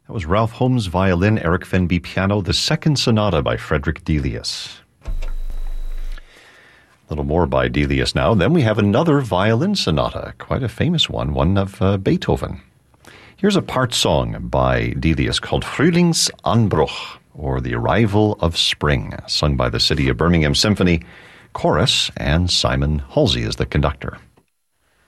That was Ralph Holmes violin, Eric Fenby piano, the Second Sonata by Frederick Delius. A little more by Delius now. Then we have another violin sonata, quite a famous one of Beethoven. Here's a part song by Delius called Frühlingsanbruch, or The Arrival of Spring, sung by the City of Birmingham Symphony Chorus, and Simon Halsey is the conductor.